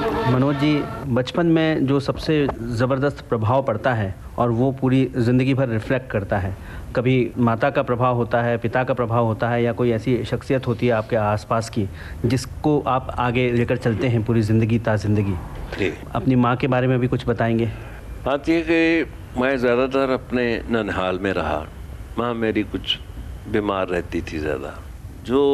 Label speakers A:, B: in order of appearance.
A: मनोज जी, बचपन में जो सबसे ज़बरदस्त प्रभाव पड़ता है और वो पूरी ज़िंदगी भर रिफ्लेक्ट करता है, कभी माता का प्रभाव होता है, पिता का प्रभाव होता है, या कोई ऐसी शख्सियत होती है आपके आसपास की जिसको आप आगे लेकर चलते हैं पूरी ज़िंदगी ज़िंदगी।
B: जी,
A: अपनी माँ के बारे में भी कुछ बताएंगे?
B: बात ये कि मैं ज़्यादातर अपने ननिहाल में रहा। माँ मेरी कुछ बीमार रहती थी ज़्यादा, जो